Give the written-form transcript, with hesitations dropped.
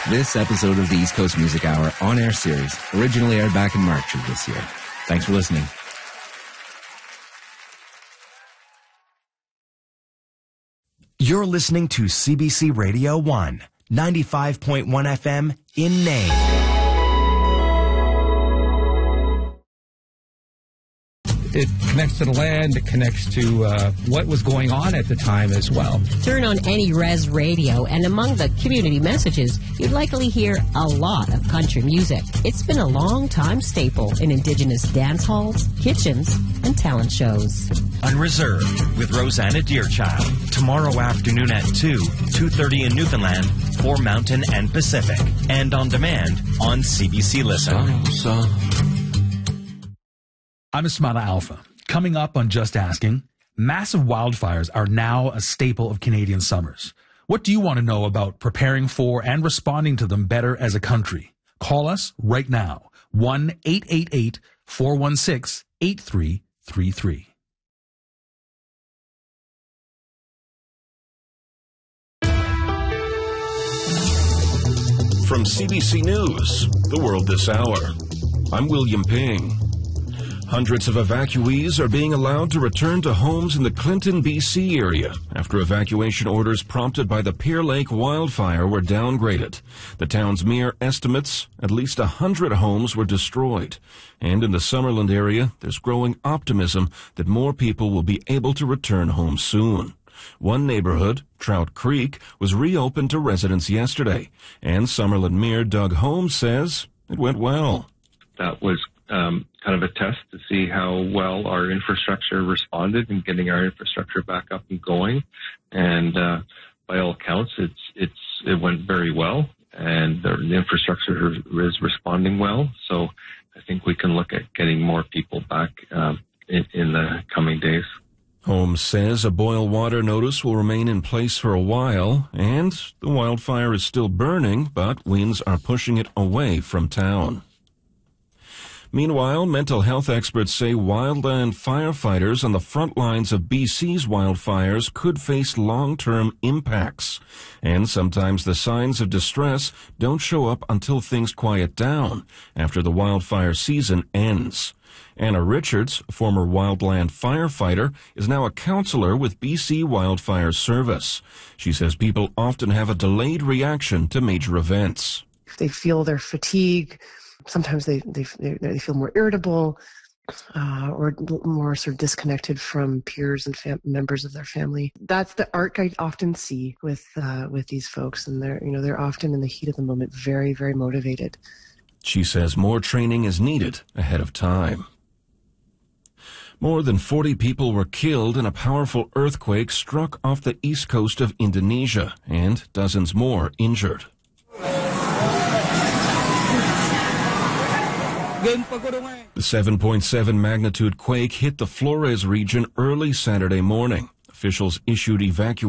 This episode of the East Coast Music Hour on-air series originally aired back in March of this year. Thanks for listening. You're listening to CBC Radio 1, 95.1 FM in Nain. It connects to the land. It connects to what was going on at the time as well. Turn on any res radio, and among the community messages, you'd likely hear a lot of country music. It's been a long-time staple in Indigenous dance halls, kitchens, and talent shows. Unreserved with Rosanna Deerchild. Tomorrow afternoon at 2:30 in Newfoundland for Mountain and Pacific. And on demand on CBC Listen. I'm Ismaila Alpha. Coming up on Just Asking, massive wildfires are now a staple of Canadian summers. What do you want to know about preparing for and responding to them better as a country? Call us right now, 1-888-416-8333. From CBC News, The World This Hour, I'm William Ping. Hundreds of evacuees are being allowed to return to homes in the Clinton, BC area after evacuation orders prompted by the Pear Lake wildfire were downgraded. The town's mere estimates, at least 100 homes were destroyed. And in the Summerland area, there's growing optimism that more people will be able to return home soon. One neighborhood, Trout Creek, was reopened to residents yesterday, and Summerland Mayor Doug Holmes says it went well. That was kind of a test to see how well our infrastructure responded in getting our infrastructure back up and going. And by all accounts, it went very well, and the infrastructure is responding well. So I think we can look at getting more people back in the coming days. Holmes says a boil water notice will remain in place for a while, and the wildfire is still burning, but winds are pushing it away from town. Meanwhile, mental health experts say wildland firefighters on the front lines of BC's wildfires could face long-term impacts. And sometimes the signs of distress don't show up until things quiet down after the wildfire season ends. Anna Richards, former wildland firefighter, is now a counselor with BC Wildfire Service. She says people often have a delayed reaction to major events. If they feel their fatigue, sometimes they feel more irritable or more sort of disconnected from peers and members of their family. That's the arc I often see with these folks, and they're often in the heat of the moment very, very motivated. She says more training is needed ahead of time. More than 40 people were killed in a powerful earthquake struck off the east coast of Indonesia, and dozens more injured. The 7.7 magnitude quake hit the Flores region early Saturday morning. Officials issued evacuation